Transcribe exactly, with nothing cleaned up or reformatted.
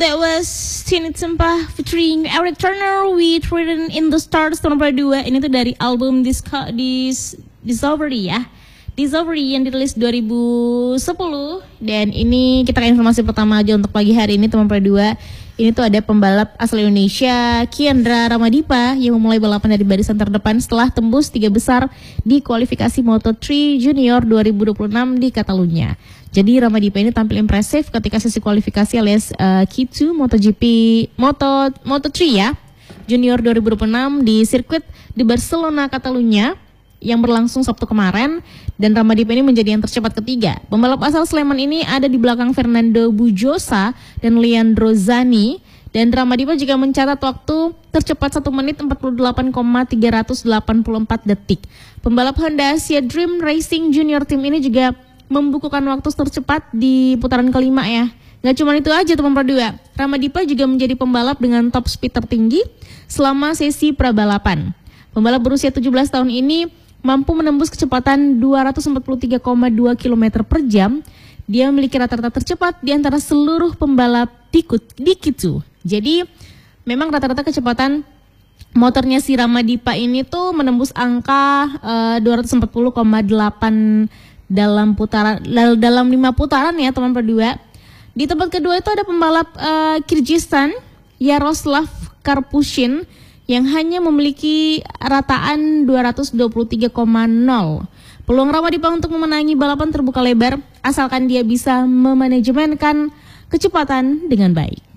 that was Tinit Sempah featuring Eric Turner with Written in the Stars nomor dua. Ini tuh dari album Disco Dis Discovery ya. Discovery yang dirilis dua ribu sepuluh. Dan ini kita ke informasi pertama aja untuk pagi hari ini teman dua. Ini tuh ada pembalap asal Indonesia Kiandra Ramadipa yang memulai balapan dari barisan terdepan setelah tembus tiga besar di kualifikasi Moto tiga Junior dua ribu dua puluh enam di Catalunya. Jadi Ramadipa ini tampil impresif ketika sesi kualifikasi alias uh, Q dua MotoGP Moto Moto tiga ya Junior dua ribu dua puluh enam di sirkuit di Barcelona Catalunya yang berlangsung Sabtu kemarin, dan Ramadipa ini menjadi yang tercepat ketiga. Pembalap asal Sleman ini ada di belakang Fernando Bujosa dan Leandro Zani, dan Ramadipa juga mencatat waktu tercepat satu menit empat puluh delapan koma tiga delapan empat detik. Pembalap Honda Asia Dream Racing Junior Team ini juga membukukan waktu tercepat di putaran kelima ya. Gak cuma itu aja teman berdua, Ramadipa juga menjadi pembalap dengan top speed tertinggi selama sesi prabalapan. Pembalap berusia tujuh belas tahun ini mampu menembus kecepatan dua ratus empat puluh tiga koma dua kilometer per jam. Dia memiliki rata-rata tercepat di antara seluruh pembalap di Q dua. Jadi memang rata-rata kecepatan motornya si Ramadipa ini tuh menembus angka uh, dua ratus empat puluh koma delapan dalam putaran dalam lima putaran ya teman berdua. Di tempat kedua itu ada pembalap uh, Kyrgyzstan Yaroslav Karpushin yang hanya memiliki rataan dua ratus dua puluh tiga koma nol. Peluang Ramadipa untuk memenangi balapan terbuka lebar asalkan dia bisa memanajemenkan kecepatan dengan baik.